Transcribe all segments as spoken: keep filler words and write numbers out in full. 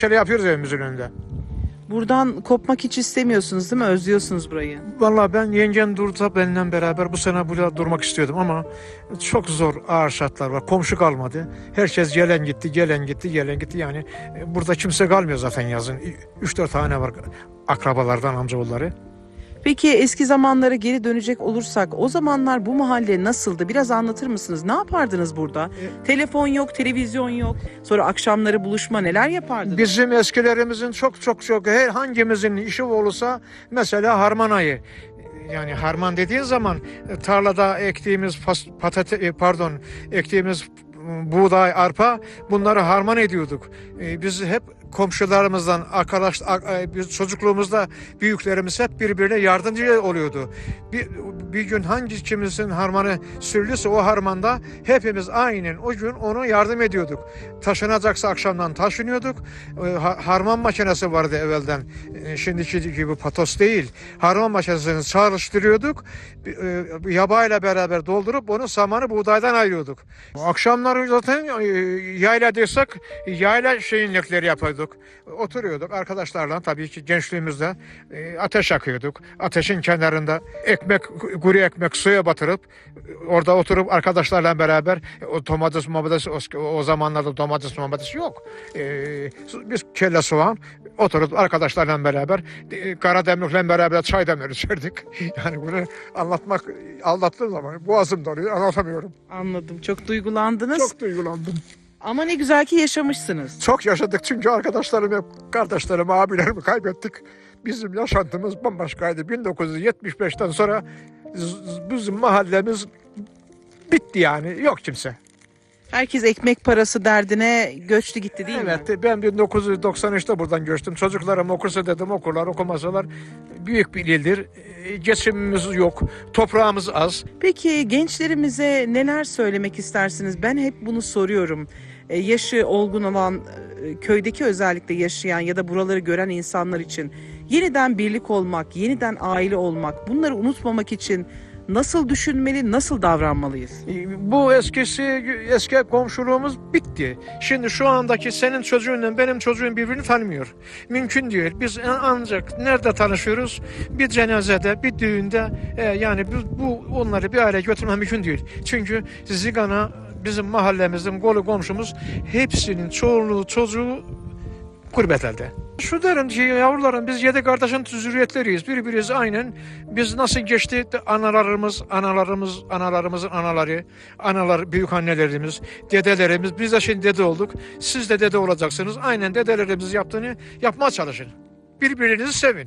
Şöyle yapıyoruz evimizin önünde. Buradan kopmak hiç istemiyorsunuz değil mi? Özlüyorsunuz burayı. Vallahi ben yengen durdu benimle beraber bu sene burada durmak istiyordum ama çok zor ağır şartlar var. Komşu kalmadı. Herkes gelen gitti, gelen gitti, gelen gitti. Yani e, burada kimse kalmıyor zaten yazın. üç dört tane var akrabalardan amcaoğulları. Peki eski zamanlara geri dönecek olursak o zamanlar bu mahalle nasıldı? Biraz anlatır mısınız? Ne yapardınız burada? Telefon yok, televizyon yok. Sonra akşamları buluşma neler yapardınız? Bizim eskilerimizin çok çok çok her hangimizin işi olursa mesela harman ayı. Yani harman dediğin zaman tarlada ektiğimiz patates pardon ektiğimiz buğday, arpa bunları harman ediyorduk. Biz hep komşularımızdan, arkadaş, biz çocukluğumuzda büyüklerimiz hep birbirine yardımcı oluyordu. Bir, bir gün hangi kimizin harmanı sürülürse o harmanda hepimiz aynen o gün ona yardım ediyorduk. Taşınacaksa akşamdan taşınıyorduk. Harman makinesi vardı evvelden. Şimdiki gibi patos değil. Harman makinesini çalıştırıyorduk. Yabayla beraber doldurup onu samanı buğdaydan ayırıyorduk. Akşamları zaten yayla diyorsak yayla şeyinlikleri yapıyorduk. Oturuyorduk arkadaşlarla tabii ki gençliğimizde e, ateş yakıyorduk. Ateşin kenarında ekmek, kuru ekmek suya batırıp orada oturup arkadaşlarla beraber o domates, domates o, o zamanlarda domates, domates yok. E, biz kelle soğan oturup arkadaşlarla beraber e, kara demlikle beraber çay demler içerdik. Yani bunu anlatmak anlattığım zaman boğazım doluyor, anlatamıyorum. Anladım. Çok duygulandınız. Çok duygulandım. Ama ne güzel ki yaşamışsınız. Çok yaşadık çünkü arkadaşlarım, hep kardeşlerimi, abilerimi kaybettik. Bizim yaşantımız bambaşkaydı. bin dokuz yüz yetmiş beşten sonra bizim mahallemiz bitti yani. Yok kimse. Herkes ekmek parası derdine göçtü gitti değil mi? Evet, ben bin dokuz yüz doksan üçte buradan göçtüm. Çocuklarım okursa dedim okurlar, okumasalar büyük bir ildir. Geçimimiz yok, toprağımız az. Peki gençlerimize neler söylemek istersiniz? Ben hep bunu soruyorum. Ee, yaşı olgun olan, e, köydeki özellikle yaşayan ya da buraları gören insanlar için yeniden birlik olmak, yeniden aile olmak, bunları unutmamak için nasıl düşünmeli, nasıl davranmalıyız? Bu eskisi eski komşuluğumuz bitti. Şimdi şu andaki senin çocuğunla benim çocuğum birbirini tanımıyor. Mümkün değil. Biz ancak nerede tanışıyoruz? Bir cenazede, bir düğünde e, yani bu, bu onları bir araya götürmek mümkün değil. Çünkü Zigana bizim mahallemizin kolu komşumuz hepsinin çoğunluğu çocuğu gurbet elde. Şu derim ki yavrularım biz yedi kardeşin zürriyetleriyiz. Birbiriz aynen. Biz nasıl geçti analarımız, analarımız, analarımızın anaları, analar, büyük annelerimiz, dedelerimiz. Biz de şimdi dede olduk. Siz de dede olacaksınız. Aynen dedelerimiz yaptığını yapmaya çalışın. Birbirinizi sevin.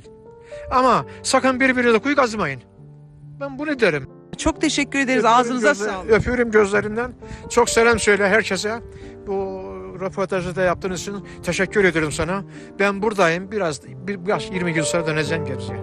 Ama sakın birbirinize kuyu kazmayın. Ben bunu derim. Çok teşekkür ederiz. Öpüyorum Ağzınıza gözle- sağlık. Öpüyorum gözlerinden. Çok selam söyle herkese. Bu röportajı da yaptığınız için teşekkür ederim sana. Ben buradayım. Biraz, bir, biraz yirmi gün sonra döneceğim Gebze'ye.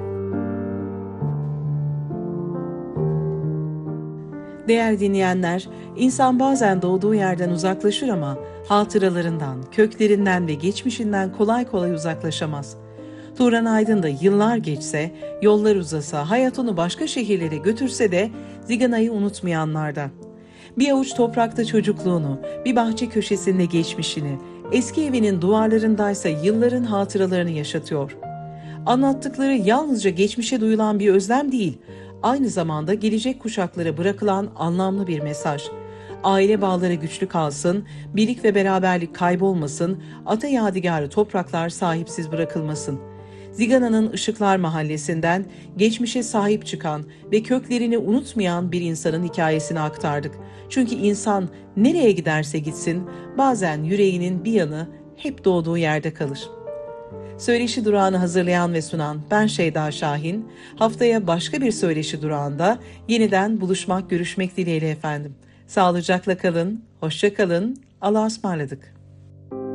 Değerli dinleyenler, insan bazen doğduğu yerden uzaklaşır ama hatıralarından, köklerinden ve geçmişinden kolay kolay uzaklaşamaz. Turan Aydın da yıllar geçse, yollar uzasa, hayat onu başka şehirlere götürse de Zigana'yı unutmayanlardan. Bir avuç toprakta çocukluğunu, bir bahçe köşesinde geçmişini, eski evinin duvarlarındaysa yılların hatıralarını yaşatıyor. Anlattıkları yalnızca geçmişe duyulan bir özlem değil, aynı zamanda gelecek kuşaklara bırakılan anlamlı bir mesaj. Aile bağları güçlü kalsın, birlik ve beraberlik kaybolmasın, ata yadigarı topraklar sahipsiz bırakılmasın. Zigana'nın Işıklar Mahallesi'nden geçmişe sahip çıkan ve köklerini unutmayan bir insanın hikayesini aktardık. Çünkü insan nereye giderse gitsin, bazen yüreğinin bir yanı hep doğduğu yerde kalır. Söyleşi Durağı'nı hazırlayan ve sunan ben Şeyda Şahin. Haftaya başka bir Söyleşi Durağı'nda yeniden buluşmak, görüşmek dileğiyle efendim. Sağlıcakla kalın, hoşça kalın, Allah'a ısmarladık.